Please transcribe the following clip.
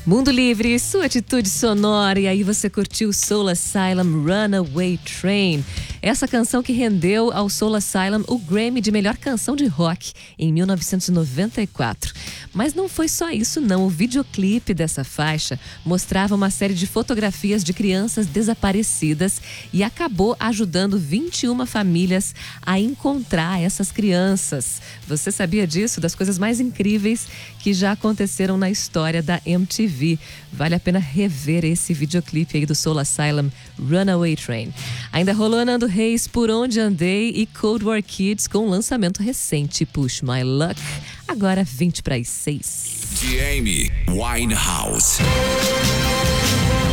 Mundo Livre, sua atitude sonora. E aí você curtiu Soul Asylum, Runaway Train. Essa canção que rendeu ao Soul Asylum o Grammy de melhor canção de rock em 1994. Mas não foi só isso não. O videoclipe dessa faixa mostrava uma série de fotografias de crianças desaparecidas e acabou ajudando 21 famílias a encontrar essas crianças. Você sabia disso? Das coisas mais incríveis que já aconteceram na história da MTV. Vale a pena rever esse videoclipe aí do Soul Asylum, Runaway Train. Ainda rolou Nando Reis, Por Onde Andei, e Cold War Kids com um lançamento recente, Push My Luck. Agora 20 para as 6. Amy Winehouse.